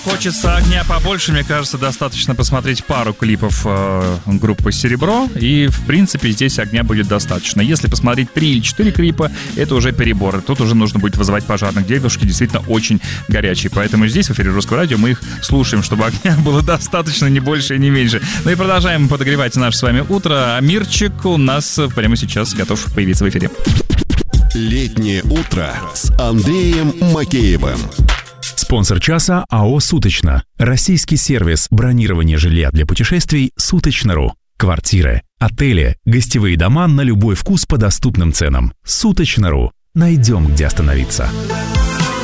Хочется огня побольше, мне кажется, достаточно посмотреть пару клипов группы «Серебро», и, в принципе, здесь огня будет достаточно. Если посмотреть 3 или 4 клипа, это уже перебор. Тут уже нужно будет вызывать пожарных. Девушки действительно очень горячие, поэтому здесь, в эфире Русского радио, мы их слушаем, чтобы огня было достаточно, не больше и не меньше. Ну и продолжаем подогревать наше с вами утро. Амирчик у нас прямо сейчас готов появиться в эфире. Летнее утро с Андреем Макеевым. Спонсор часа АО «Суточно». Российский сервис бронирования жилья для путешествий «Суточно.ру». Квартиры, отели, гостевые дома на любой вкус по доступным ценам. «Суточно.ру». Найдем, где остановиться.